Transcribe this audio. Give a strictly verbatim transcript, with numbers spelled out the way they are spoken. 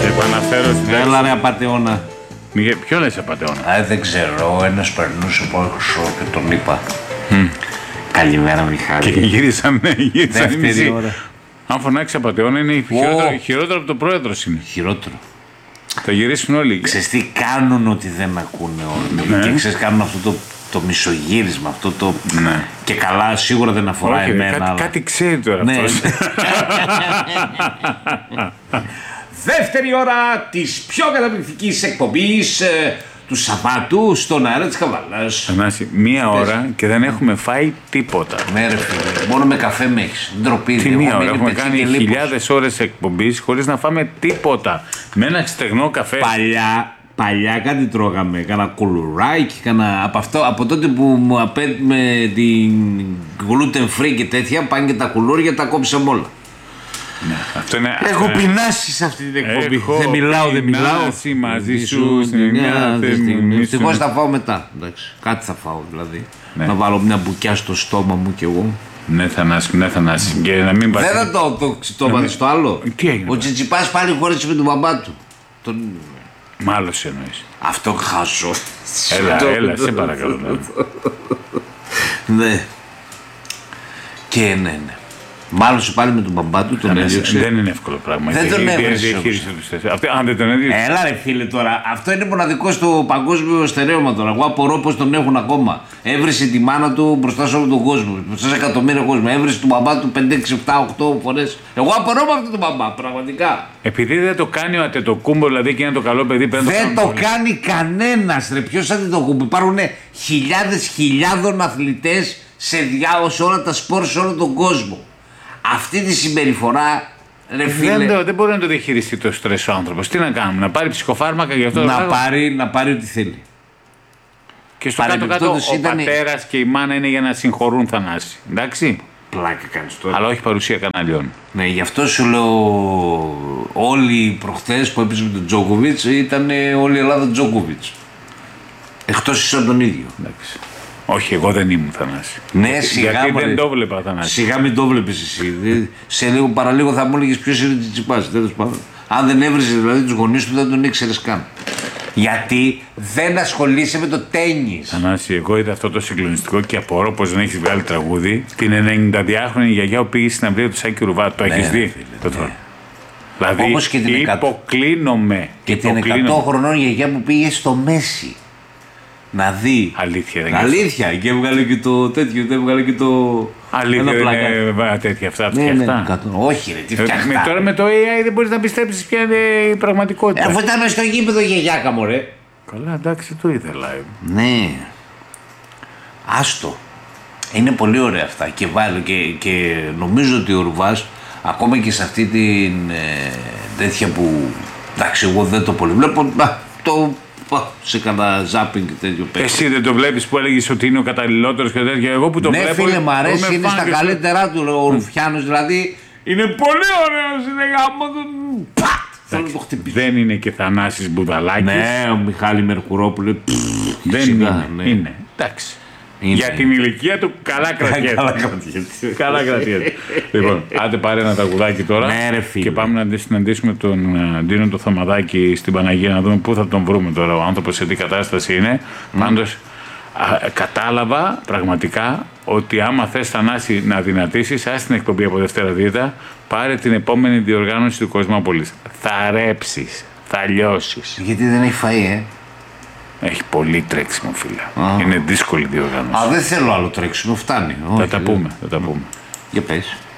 Σε επαναφέρω στην Έλα ρε απατεώνα. Ποιο λες απατεώνα? Α, δεν ξέρω, ένας περνούσε από έξω και τον είπα. Mm. Καλημέρα Μιχάλη. Και γύρισαν, ναι, γύρισαν οι μισοί. Ώρα. Αν φωνάξει απατεώνα είναι oh. χειρότερο, χειρότερο από το πρόεδρος είναι. Χειρότερο. Θα γυρίσουν όλοι. Ξέρεις τι κάνουν ότι δεν ακούνε όλοι. Ναι. Και ξέρεις κάνουν αυτό το, το μισογύρισμα, αυτό το... Ναι. Και καλά σίγουρα δεν αφορά όχι, εμένα. Κάτι, αλλά... κάτι ξέρει τώρα ναι. αυτός. Δεύτερη ώρα της πιο καταπληκτικής εκπομπής ε, του Σαββάτου στον αέρα της Καβάλας. Ανάση, μία Πες. ώρα και δεν έχουμε φάει τίποτα. Ναι ρε φίλε, μόνο με καφέ με έχεις. Ντροπή. Τι μία ώρα, έχουμε κάνει χιλιάδες ώρες εκπομπής χωρίς να φάμε τίποτα. Με ένα στεγνό καφέ. Παλιά, παλιά κάτι τρώγαμε, κάνα κουλουράκι, κάνα... Από, αυτό, από τότε που μου απέτυχε την gluten free και τέτοια, πάνε και τα κουλούρια, τα κόψαμε όλα. Ναι, αυτό είναι, έχω ε, πεινάσει σε αυτή την εκπομπή. Έχω δεν μιλάω, δεν μιλάω. Μαζί σου στην μια θέμη. Ευτυχώς θα φάω μετά. Εντάξει, κάτι θα φάω δηλαδή. Ναι. Να βάλω μια μπουκιά στο στόμα μου κι εγώ. Ναι, Θανάση, ναι, Θανάση. Και να μην δεν θα το, το, το βάλει στο άλλο. Τι έγινε? Ο Τσιτσιπάς πάλι χώρισε με τον μπαμπά του. Τον... Μάλλον εννοείς. Αυτό χάσω. Έλα, έλα, σε παρακαλώ. Ναι. Και ναι, ναι. Μάλωσε πάλι με τον μπαμπά του, τον έδιωξε. Δεν είναι εύκολο πράγμα. Δεν τον έβρισε. Αν δεν τον έδιωξε. Έλα ρε φίλε τώρα, αυτό είναι μοναδικό στο παγκόσμιο στερέωμα τώρα. Εγώ απορώ πως τον έχουν ακόμα. Έβρισε τη μάνα του μπροστά σε όλο τον κόσμο. Μπροστά σε εκατομμύρια κόσμο. Έβρισε τον μπαμπά του πέντε, έξι, επτά, οκτώ φορές. Εγώ απορώ με αυτόν τον μπαμπά, πραγματικά. Επειδή δεν το κάνει ο Αντετοκούμπο, δηλαδή και είναι το καλό παιδί, πρέπει να το Δεν το κάνει κανένας ρε. Ποιος Αντετοκούμπο? Υπάρχουν χιλιάδες χιλιάδων αθλητές σε, διά, σε όλα τα σπορ σε όλο τον κόσμο. Αυτή τη συμπεριφορά, ρε φίλε. Δεν, το, δεν μπορεί να το διαχειριστεί το στρες ο άνθρωπος. Τι να κάνουμε, να πάρει ψυχοφάρμακα γι' αυτό. Να, πάρει, να πάρει ό,τι θέλει. Και στο κάτω-κάτω ο ήταν... πατέρας και η μάνα είναι για να συγχωρούν Θανάση. Εντάξει. Πλάκα κάνεις τώρα. Αλλά όχι παρουσία καναλιών. Ναι, γι' αυτό σου λέω. Όλοι οι προχθές που έπαιζε με τον Τζόκοβιτς ήταν όλη η Ελλάδα Τζόκοβιτς. Εκτός ίσως τον ίδιο. Εντάξει. Όχι, εγώ δεν ήμουν Θανάση. Ναι, σιγά γιατί μωρέ. Δεν το βλέπα Θανάση. Σιγά μην το βλέπεις εσύ. Σε λίγο παραλίγο θα μου έλεγες ποιος είναι ο Τσιτσιπάς. Αν δεν έβριζε δηλαδή τους γονείς του δεν τον ήξερες καν. Γιατί δεν ασχολείσαι με το τένις. Θανάση, εγώ είδα αυτό το συγκλονιστικό και απορώ πως δεν έχεις βγάλει τραγούδι. Την ενενηνταδιάχρονη γιαγιά που πήγε στην αυλία του Σάκη Ρουβά. Το ναι, έχεις δει. Φίλε, ναι. Δηλαδή όπως και την υποκλίνομαι. Και την εκατό χρονών γιαγιά που πήγε στο Μέση. Να δει. Αλήθεια δεν Αλήθεια. Και έβγαλε και το τέτοιο. Δεν έβγαλε και το. Αλήθεια δεν είναι τέτοια αυτά. Ναι, ναι, όχι, ρε, τι φτιάχνει. Τώρα με το έι άι δεν μπορεί να πιστέψει ποια είναι η πραγματικότητα. Αφού ήταν στο γήπεδο γιαγιάκα μου, ρε. Καλά, εντάξει, το ήθελα. Ναι. Άστο. Είναι πολύ ωραία αυτά. Και βάλω και, και νομίζω ότι ο Ρουβάς, ακόμα και σε αυτή την ε, τέτοια που. Εντάξει, εγώ δεν το πολύ βλέπω. Το. Σε κανένα ζάπινγκ και τέτοιο πέρα. Εσύ δεν το βλέπεις που έλεγες ότι είναι ο καταλληλότερος και τέτοια? Εγώ που το ναι, βλέπω. Ναι, φίλε, μ' αρέσει, είναι στα καλύτερά του ο Ρουφιάνος, δηλαδή. Είναι πολύ ωραίος, είναι γάμο του. Θέλω να το χτυπήσω. Δεν είναι και Θανάσης Μπουδαλάκης. Ναι, ο Μιχάλη Μερκουρόπουλο. Δεν είναι. Είναι. Εντάξει. Είναι. Για την ηλικία του καλά κρατιέται. Καλά κρατιέται. Καλά κρατιέται. Λοιπόν, άντε πάρε ένα τραγουδάκι τώρα. Ναι, ρε φίλε. Και πάμε να συναντήσουμε τον Ντίνο το Θαμαδάκη στην Παναγία να δούμε πού θα τον βρούμε τώρα. Ο άνθρωπος σε τι κατάσταση είναι. Mm. Πάντως α, κατάλαβα πραγματικά ότι άμα θες Θανάση να δυνατήσεις, ας την εκπομπή από Δευτέρα Δίαιτα, πάρε την επόμενη διοργάνωση του Κοσμόπολης. Θα ρέψεις, θα λιώσεις. Γιατί δεν έχει φαΐ, ε. Έχει πολύ τρέξιμο, φίλε. Α. Είναι δύσκολη διοργάνωση. Α, δεν θέλω άλλο τρέξιμο, φτάνει. Θα τα πούμε, θα τα πούμε. Για πες.